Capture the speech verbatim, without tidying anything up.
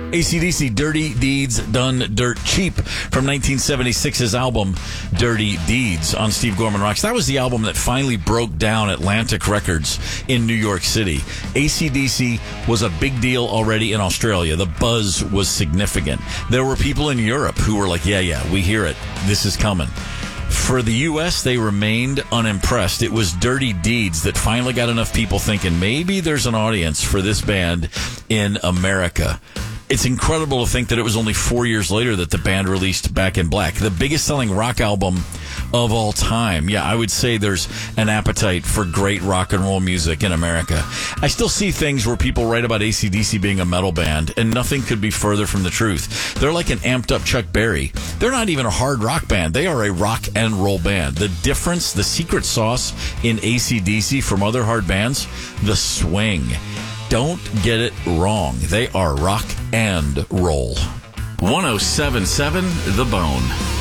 A C D C, Dirty Deeds Done Dirt Cheap, from nineteen seventy-six's album Dirty Deeds on Steve Gorman Rocks. That was the album that finally broke down Atlantic Records in New York City. A C D C was a big deal already in Australia. The buzz was significant. There were people in Europe who were like, yeah, yeah, we hear it. This is coming. For the U S, they remained unimpressed. It was Dirty Deeds that finally got enough people thinking maybe there's an audience for this band in America. It's incredible to think that it was only four years later that the band released Back in Black, the biggest selling rock album of all time. Yeah, I would say there's an appetite for great rock and roll music in America. I still see things where people write about A C D C being a metal band, and nothing could be further from the truth. They're like an amped up Chuck Berry. They're not even a hard rock band. They are a rock and roll band. The difference, the secret sauce in A C D C from other hard bands, the swing. Don't get it wrong. They are rock and roll. one oh seven point seven The Bone.